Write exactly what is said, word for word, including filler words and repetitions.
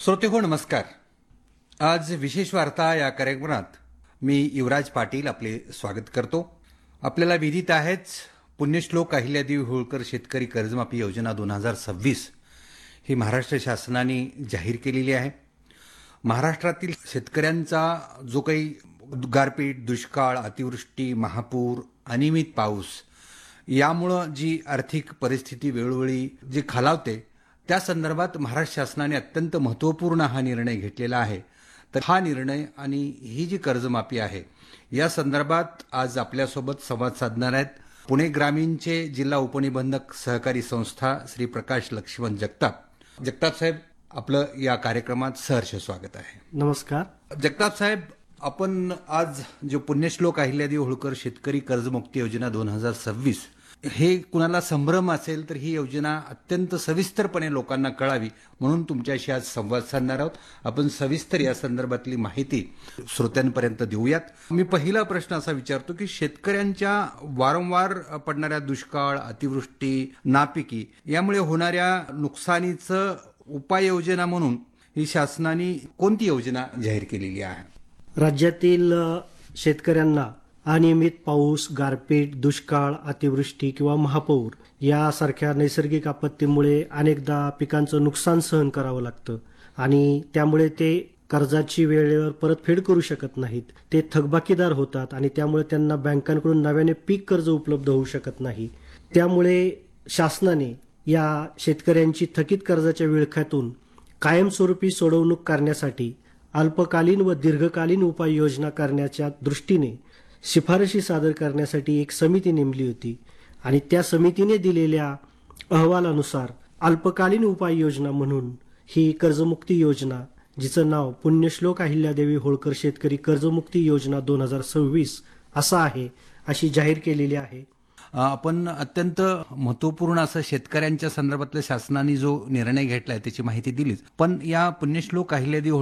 श्रोते हो नमस्कार. आज विशेष वार्ता या कार्यक्रमात मी युवराज पाटील आपले स्वागत करतो. आपल्याला विदित आहेच पुण्यश्लोक अहिल्यादेवी होळकर शेतकरी कर्जमाफी योजना दोन हजार सव्वीस ही महाराष्ट्र शासनाने जाहीर केलेली आहे. महाराष्ट्रातील शेतकऱ्यांचा जो काही गारपीट, दुष्काळ, अतिवृष्टी, महापूर, अनियमित पाऊस यामुळं जी आर्थिक परिस्थिती वेळोवेळी जी खालावते त्या संदर्भात महाराष्ट्र शासनाने अत्यंत महत्त्वपूर्ण हा निर्णय घेतलेला आहे. तर हा निर्णय आणि ही जी कर्जमाफी आहे या संदर्भात आज आपल्यासोबत संवाद साधणार आहेत पुणे ग्रामीणचे जिल्हा उपनिबंधक सहकारी संस्था श्री प्रकाश लक्ष्मण जगताप. जगताप साहेब, आपलं या कार्यक्रमात सहर्ष स्वागत आहे. नमस्कार. जगताप साहेब, आपण आज जो पुण्यश्लोक अहिल्यादेवी होळकर शेतकरी कर्जमुक्ती योजना दोन हजार सव्वीस हे कुणाला संभ्रम असेल तर ही योजना अत्यंत सविस्तरपणे लोकांना कळावी म्हणून तुमच्याशी आज संवाद साधणार आहोत. आपण सविस्तर या संदर्भातली माहिती श्रोत्यांपर्यंत देऊयात. मी पहिला प्रश्न असा विचारतो की शेतकऱ्यांच्या वारंवार पडणाऱ्या दुष्काळ, अतिवृष्टी, नापिकी यामुळे होणाऱ्या नुकसानीचं उपाययोजना म्हणून ही शासनाने कोणती योजना जाहीर केलेली आहे? राज्यातील शेतकऱ्यांना अनियमित पाऊस, गारपीट, दुष्काळ, अतिवृष्टी किंवा महापूर यासारख्या नैसर्गिक आपत्तीमुळे अनेकदा पिकांचं नुकसान सहन करावं लागतं आणि त्यामुळे ते कर्जाची वेळेवर परतफेड करू शकत नाहीत. ते थकबाकीदार होतात आणि त्यामुळे त्यांना बँकांकडून नव्याने पीक कर्ज उपलब्ध होऊ शकत नाही. त्यामुळे शासनाने या शेतकऱ्यांची थकीत कर्जाच्या विळख्यातून कायमस्वरूपी सोडवणूक करण्यासाठी अल्पकालीन व दीर्घकालीन उपाययोजना करण्याच्या दृष्टीने शिफारशी सादर करण्यासाठी एक समिती नेमली होती आणि त्या समितीने दिलेल्या अहवालानुसार अल्पकालीन उपाययोजना म्हणून ही कर्जमुक्ती योजना, जिचं नाव पुण्यश्लोक अहिल्यादेवी होळकर शेतकरी कर्जमुक्ती योजना दोन हजार सव्वीस असं आहे, अशी जाहीर केलेली आहे. आपण अत्यंत महत्त्वपूर्ण असं शेतकऱ्यांच्या संदर्भातल्या शासनाने जो निर्णय घेतलाय त्याची माहिती दिलीच, पण या पुण्यश्लोक अहिल्यादेवी